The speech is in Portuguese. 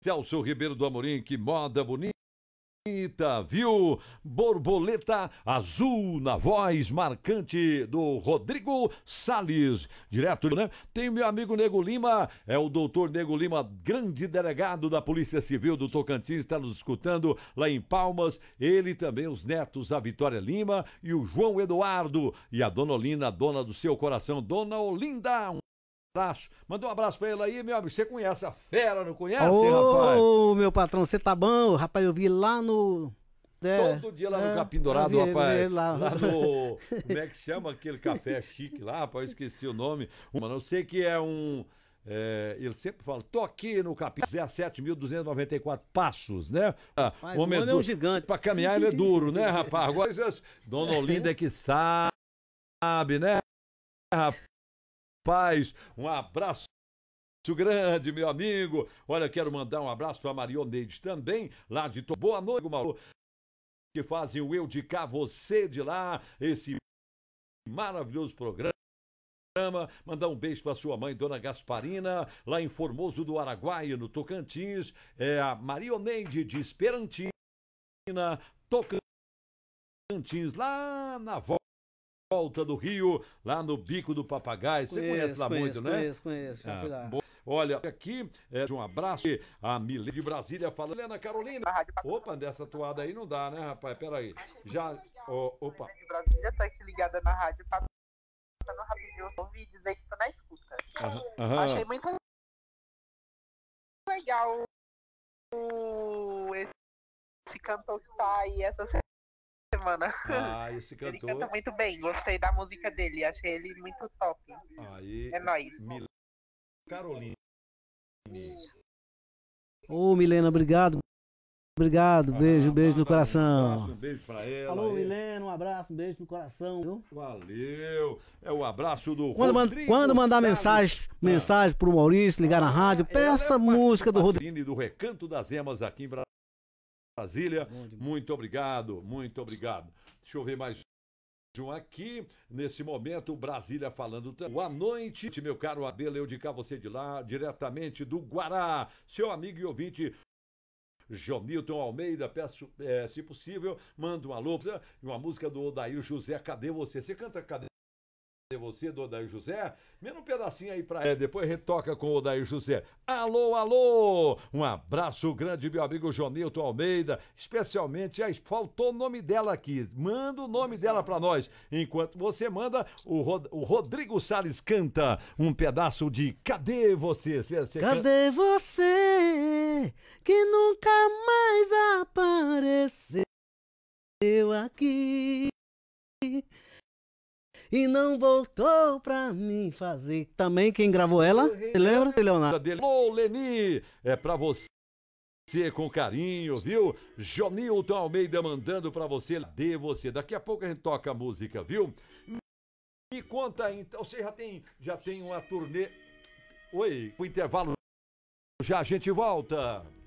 Celso Ribeiro do Amorim, que moda bonita, viu? Borboleta azul na voz marcante do Rodrigo Salles. Direto, né? Tem meu amigo Nego Lima, é o doutor Nego Lima, grande delegado da Polícia Civil do Tocantins, está nos escutando lá em Palmas. Ele também, os netos, a Vitória Lima e o João Eduardo. E a Dona Olinda, dona do seu coração, Dona Olinda. Abraço. Manda um abraço pra ele aí, meu amigo. Você conhece a fera, não conhece, rapaz? Ô, meu patrão, você tá bom? Rapaz, eu vi lá no... Todo dia lá no Capim Dourado, rapaz. Lá no... Como é que chama aquele café chique lá, rapaz? Eu esqueci o nome. Mano, eu sei que é um... ele sempre fala, tô aqui no Capim, 17.294 passos, né? Mas o homem é um gigante. Pra caminhar ele é duro, né, rapaz? Agora, Dona Olinda é que sabe, né, rapaz? Um abraço grande, meu amigo. Olha, quero mandar um abraço para Marioneide também, lá de Boa noite, Mauro, que fazem o Eu de Cá, Você de Lá, esse maravilhoso programa. Mandar um beijo para sua mãe, Dona Gasparina, lá em Formoso do Araguaia, no Tocantins. É a Marioneide de Esperantina, Tocantins, lá na volta do Rio, lá no Bico do Papagaio. Você conhece lá muito, né? Conheço. Olha, aqui, um abraço, a Milene de Brasília fala, Helena Carolina. Opa, dessa toada aí não dá, né, rapaz? Peraí. Já, opa. De Brasília, tô aqui ligada na rádio, passando rapidinho, eu ouvi dizer que tô na escuta. Achei muito legal esse cantor que tá aí essa semana. Esse cantor. Ele canta muito bem, gostei da música dele, achei ele muito top. Aí, é nóis. Carolina. Ô, Milena, obrigado. Beijo no coração. Um beijo pra ela. Alô, Milena, um abraço, um beijo no coração. Viu? Valeu. É o abraço do Rodrigo. Quando mandar mensagem pro Maurício, ligar na rádio, peça a música do Rodrigo. Do Recanto das Emas aqui em Brasília. Muito obrigado. Deixa eu ver mais um aqui, nesse momento, Brasília falando. Boa noite, meu caro Abel, eu de cá, você de lá, diretamente do Guará. Seu amigo e ouvinte, Jonilton Almeida, peço, se possível, manda um alô e uma música do Odair José, Cadê Você? Você canta Cadê Você, do Odair José? Manda um pedacinho aí pra depois retoca com o Odair José. Alô! Um abraço grande, meu amigo Jonilton Almeida, especialmente, faltou o nome dela aqui, manda o nome dela pra nós. Enquanto você manda, o Rodrigo Salles canta um pedaço de Cadê Você? Cadê você, que nunca mais apareceu aqui e não voltou pra mim fazer. Também quem gravou ela, você lembra, Leonardo? Alô, Leni, é pra você com carinho, viu? Jonilton Almeida mandando pra você, de você. Daqui a pouco a gente toca a música, viu? Me conta aí, então, você já tem uma turnê. Oi, o intervalo, já a gente volta.